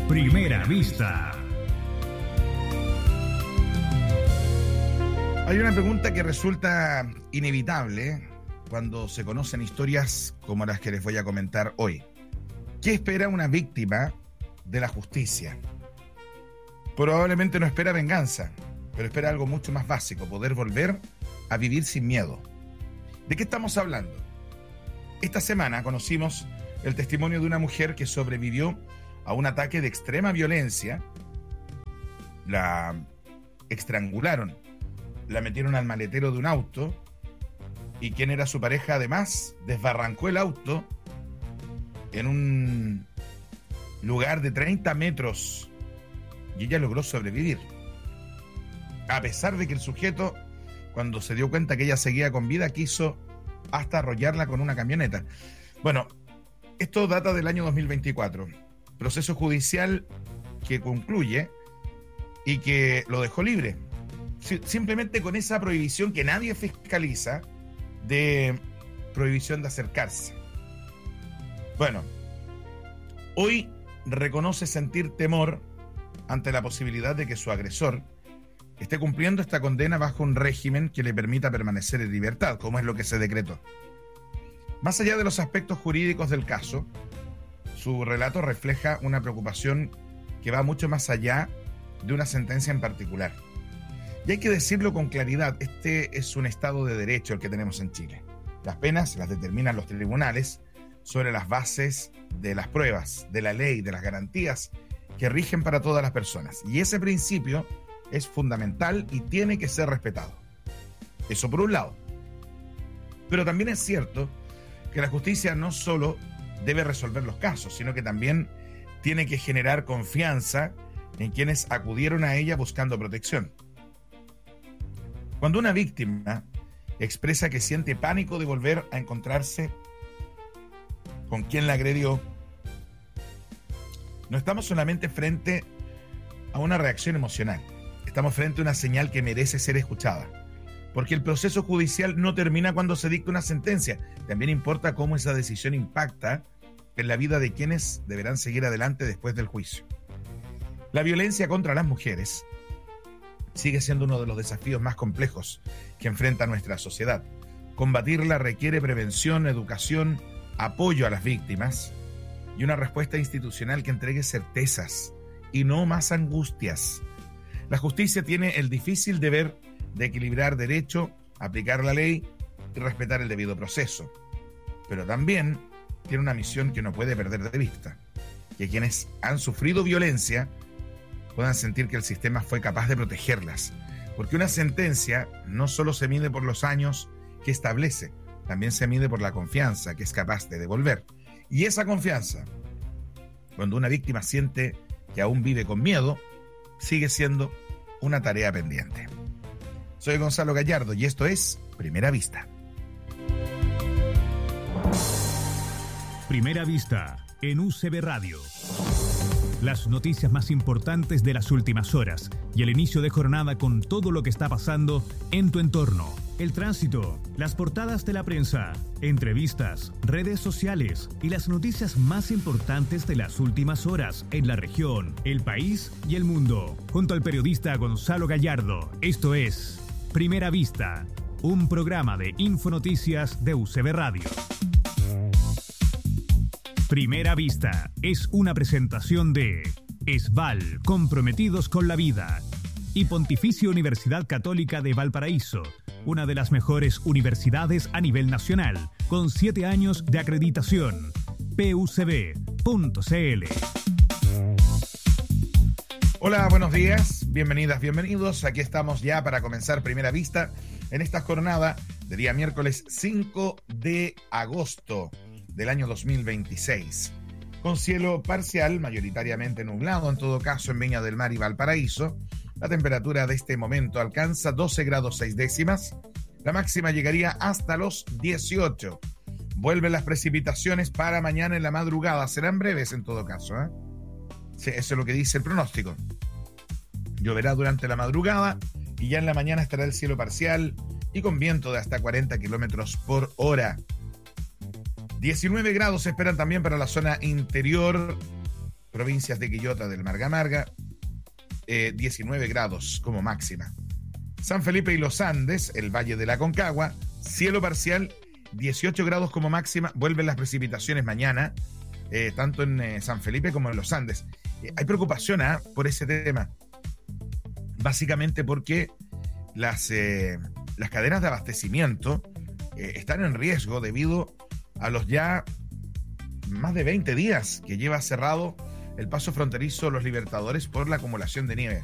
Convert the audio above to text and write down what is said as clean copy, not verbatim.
Primera Vista. Hay una pregunta que resulta inevitable cuando se conocen historias como las que les voy a comentar hoy. ¿Qué espera una víctima de la justicia? Probablemente no espera venganza, pero espera algo mucho más básico: poder volver a vivir sin miedo. ¿De qué estamos hablando? Esta semana conocimos el testimonio de una mujer que sobrevivió a un ataque de extrema violencia. La estrangularon, la metieron al maletero de un auto y quien era su pareja además desbarrancó el auto en un lugar de 30 metros y ella logró sobrevivir. A pesar de que el sujeto, cuando se dio cuenta que ella seguía con vida, quiso hasta arrollarla con una camioneta. Bueno, esto data del año 2024. Proceso judicial que concluye y que lo dejó libre. Simplemente con esa prohibición que nadie fiscaliza, de prohibición de acercarse. Bueno, hoy reconoce sentir temor ante la posibilidad de que su agresor esté cumpliendo esta condena bajo un régimen que le permita permanecer en libertad, como es lo que se decretó. Más allá de los aspectos jurídicos del caso, su relato refleja una preocupación que va mucho más allá de una sentencia en particular. Y hay que decirlo con claridad, este es un Estado de Derecho el que tenemos en Chile. Las penas las determinan los tribunales sobre las bases de las pruebas, de la ley, de las garantías que rigen para todas las personas. Y ese principio es fundamental y tiene que ser respetado. Eso por un lado. Pero también es cierto que la justicia no solo debe resolver los casos, sino que también tiene que generar confianza en quienes acudieron a ella buscando protección. Cuando una víctima expresa que siente pánico de volver a encontrarse con quien la agredió, no estamos solamente frente a una reacción emocional, estamos frente a una señal que merece ser escuchada. Porque el proceso judicial no termina cuando se dicta una sentencia, también importa cómo esa decisión impacta en la vida de quienes deberán seguir adelante después del juicio. La violencia contra las mujeres sigue siendo uno de los desafíos más complejos que enfrenta nuestra sociedad. Combatirla requiere prevención, educación, apoyo a las víctimas y una respuesta institucional que entregue certezas y no más angustias. La justicia tiene el difícil deber de equilibrar derecho, aplicar la ley y respetar el debido proceso. Pero también tiene una misión que no puede perder de vista: que quienes han sufrido violencia puedan sentir que el sistema fue capaz de protegerlas. Porque una sentencia no solo se mide por los años que establece, también se mide por la confianza que es capaz de devolver. Y esa confianza, cuando una víctima siente que aún vive con miedo, sigue siendo una tarea pendiente. Soy Gonzalo Gallardo y esto es Primera Vista. Primera Vista en UCB Radio. Las noticias más importantes de las últimas horas y el inicio de jornada con todo lo que está pasando en tu entorno. El tránsito, las portadas de la prensa, entrevistas, redes sociales y las noticias más importantes de las últimas horas en la región, el país y el mundo. Junto al periodista Gonzalo Gallardo, esto es Primera Vista, un programa de Infonoticias de UCB Radio. Primera Vista es una presentación de ESVAL, comprometidos con la vida, y Pontificia Universidad Católica de Valparaíso, una de las mejores universidades a nivel nacional, con 7 años de acreditación. pucb.cl. Hola, buenos días, bienvenidas, bienvenidos. Aquí estamos ya para comenzar Primera Vista en esta jornada de día miércoles 5 de agosto del año 2026, con cielo parcial, mayoritariamente nublado, en todo caso en Viña del Mar y Valparaíso. La temperatura de este momento alcanza 12 grados 6 décimas, la máxima llegaría hasta los 18. Vuelven las precipitaciones para mañana en la madrugada, serán breves en todo caso, ¿eh? Sí, eso es lo que dice el pronóstico. Lloverá durante la madrugada y ya en la mañana estará el cielo parcial y con viento de hasta 40 kilómetros por hora. 19 grados se esperan también para la zona interior provincias de Quillota del Marga, 19 grados como máxima. San Felipe y los Andes, el Valle de la Aconcagua, cielo parcial, 18 grados como máxima. Vuelven las precipitaciones mañana, tanto en San Felipe como en los Andes. Hay preocupación por ese tema, básicamente porque las cadenas de abastecimiento están en riesgo debido a los ya más de 20 días que lleva cerrado el paso fronterizo Los Libertadores por la acumulación de nieve.